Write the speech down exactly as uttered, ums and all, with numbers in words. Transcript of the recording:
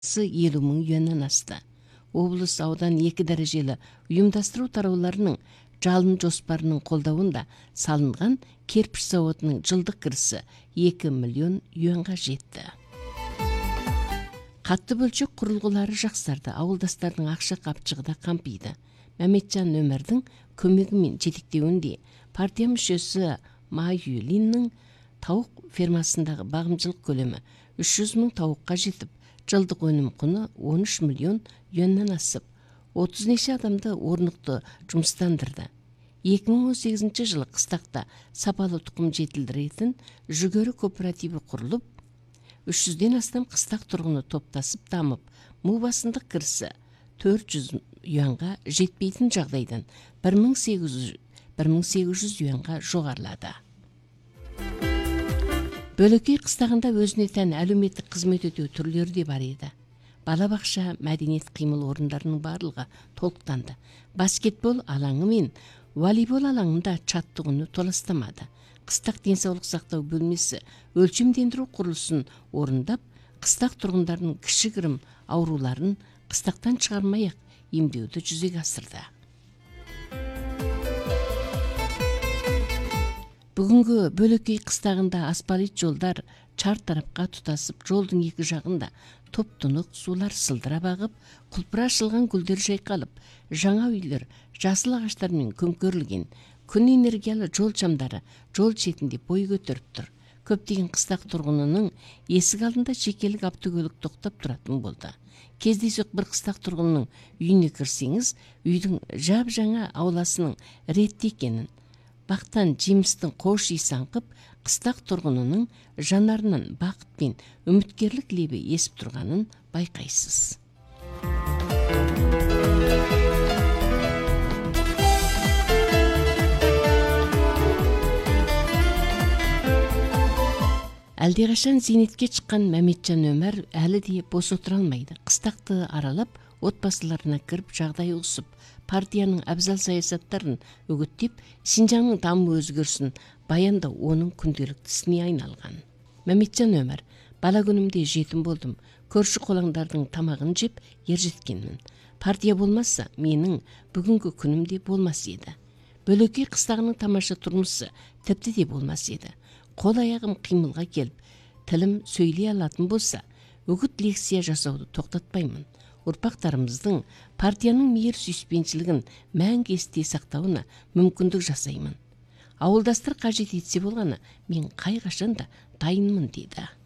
элүү миң юаннан асты. Облыс аудан эки дәрежелі ұйымдастыру тарауларының жалын жоспарының қолдауында салынған кирпич заводының жылдық кірісі эки миллион юанға жетті. Қатты бөлшек құрылғылары жақсарды, ауылдастардың ақша қапчығыда қампиды. Мәметжан Өмірдің көмегімен жетектеуінде партия мүшесі Ма Юлиннің тауық фермасындағы бағымшылық көлемі үш жүз мың тауыққа жетіп, жылдық өнім құны он үш миллион юаннан асып, отыз неше адамды орнықты жұмыстандырды. эки миң он сегизинчи жылы қыстақта сапалы тұқым жетілдіретін жүгері кооперативі құрылып, үш жүзден астам қыстақ тұрғыны топтасып дамып, му басындық кірісі төрт жүз юанға жетпейтін жағдайдан бір мың сегіз жүз юанға жоғарылады. Бөлөкей қыстағында өзіне тән әлеуметтік қызмет өтеу түрлері де бар еді. Балабақша, мәдениет қимыл орындарының барлығы толықтанды. Баскетбол алаңы мен волейбол алаңында чаттығыны толастамады. Қыстақ денсаулық сақтау бөлмесі өлшемдендіру құрылысын орындап, қыстақ тұрғындарының кішігірім ауруларын қыстақтан шығармай-ақ емдеуді жүзеге асырды. Бүгінгі Бөлөкей қыстағында асфальт жолдар чар тарапқа тұтасып, жолдың екі жағында топ-тұнық сулар сылдыра бағып, құлпыра ашылған гүлдер жайқалып, жаңа үйлер жасыл ағаштармен көмкерілген, күн энергиялы жол шамдары жол шетінде бой көтеріп тұр. Көптеген қыстақ тұрғынының есік алдында жекелік автокөлік тоқтап тұратын болды. Кездейсоқ бір қыстақ тұрғынның үйіне кірсеңіз, үйдің жап-жаңа ауласының ретте екенін, бақтан жемістің қош иісі аңқып, қыстақ тұрғынының жанарынан бақыт пен үміткерлік лебі есіп тұрғанын байқайсыз. Әлдеқашан зейнетке шыққан Мәметжан Өмір әлі де бос отыра алмайды. Қыстақты аралап, отбасыларына кіріп, жағдай ұғысып, партияның абзал саясаттарын үгіттеп, Синжаңның даму өзгерісін баяндау оның күнделіктісіне айналған. Мәметжан Өмір: бала күнімде жетім болдым, көрші қолаңдардың тамағын жеп ержеткенмін. Партия болмаса, менің бүгінгі күнімде болмас еді. Бөлөкей қыстағының тамаша тұрмысы тіпті де болмас еді. Қол аяғым қимылға келіп, тілім сөйлей алатын болса, үгіт лекция жасауды тоқтатпаймын. Ұрпақтарымыздың партияның мейір сүйіспеншілігін мәңгі есте сақтауына мүмкіндік жасаймын. Ауылдастар қажет етсе болғаны, мен қай қашан да дайынмын дейді.